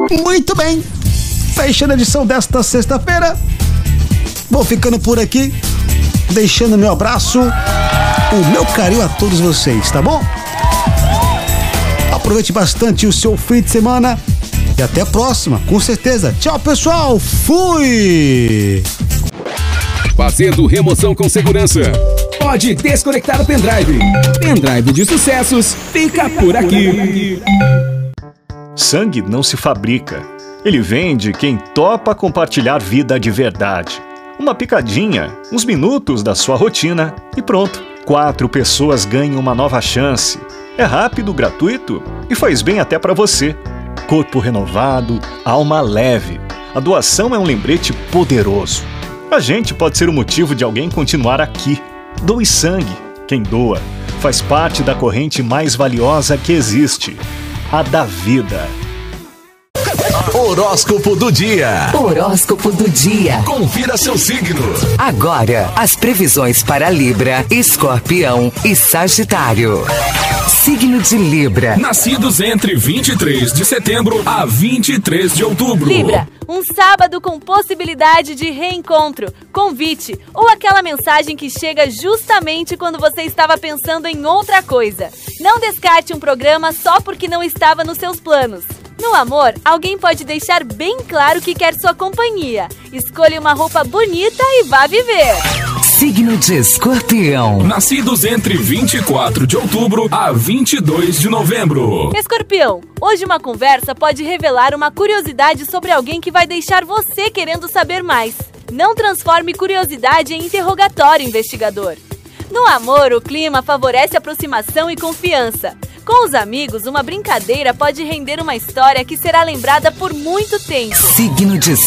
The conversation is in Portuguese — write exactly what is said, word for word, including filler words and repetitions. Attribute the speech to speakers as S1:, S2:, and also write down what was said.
S1: Muito bem, fechando a edição desta sexta-feira, vou ficando por aqui, deixando meu abraço, o meu carinho a todos vocês, tá bom? Aproveite bastante o seu fim de semana e até a próxima, com certeza. Tchau, pessoal, fui!
S2: Fazendo remoção com segurança. Pode desconectar o pendrive. Pendrive de sucessos fica por aqui.
S3: Sangue não se fabrica. Ele vem de quem topa compartilhar vida de verdade. Uma picadinha, uns minutos da sua rotina e pronto. Quatro pessoas ganham uma nova chance. É rápido, gratuito e faz bem até pra você. Corpo renovado, alma leve. A doação é um lembrete poderoso. A gente pode ser o motivo de alguém continuar aqui. Doe sangue. Quem doa faz parte da corrente mais valiosa que existe, a da vida.
S4: Horóscopo do dia.
S5: Horóscopo do dia.
S4: Confira seu signo.
S5: Agora, as previsões para Libra, Escorpião e Sagitário. Signo de Libra.
S6: Nascidos entre vinte e três de setembro a vinte e três de outubro.
S7: Libra, um sábado com possibilidade de reencontro, convite ou aquela mensagem que chega justamente quando você estava pensando em outra coisa. Não descarte um programa só porque não estava nos seus planos. No amor, alguém pode deixar bem claro que quer sua companhia. Escolha uma roupa bonita e vá viver.
S5: Signo de Escorpião.
S6: Nascidos entre vinte e quatro de outubro a vinte e dois de novembro.
S7: Escorpião, hoje uma conversa pode revelar uma curiosidade sobre alguém que vai deixar você querendo saber mais. Não transforme curiosidade em interrogatório investigador. No amor, o clima favorece aproximação e confiança. Com os amigos, uma brincadeira pode render uma história que será lembrada por muito tempo.
S5: Signo de